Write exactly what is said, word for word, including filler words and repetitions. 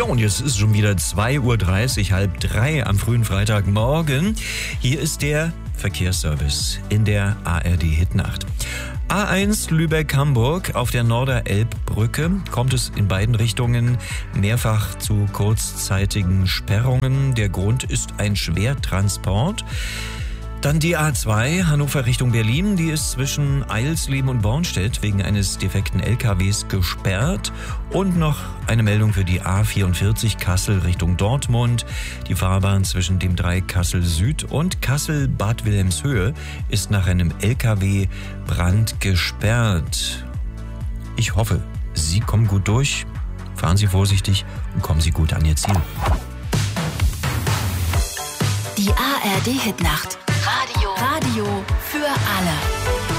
Ja, und jetzt ist schon wieder zwei Uhr dreißig, halb drei am frühen Freitagmorgen. Hier ist der Verkehrsservice in der A R D-Hitnacht. A eins Lübeck-Hamburg auf der Norderelbbrücke kommt es in beiden Richtungen mehrfach zu kurzzeitigen Sperrungen. Der Grund ist ein Schwertransport. Dann die A zwei Hannover Richtung Berlin, die ist zwischen Eilsleben und Bornstedt wegen eines defekten L K Ws gesperrt. Und noch eine Meldung für die A vierundvierzig Kassel Richtung Dortmund. Die Fahrbahn zwischen dem Dreieck Kassel Süd und Kassel Bad Wilhelmshöhe ist nach einem L K W-Brand gesperrt. Ich hoffe, Sie kommen gut durch, fahren Sie vorsichtig und kommen Sie gut an Ihr Ziel. Die A R D-Hitnacht. Radio. Radio für alle.